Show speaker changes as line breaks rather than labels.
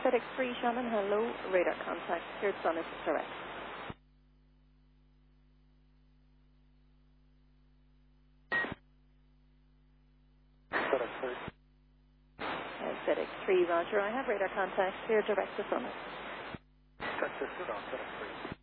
FedEx 3, Shannon, hello. Radar contact, cleared Summit direct.
FedEx 3.
FedEx 3, roger. I have radar contact, cleared direct to Summit.
Texas, good on FedEx 3.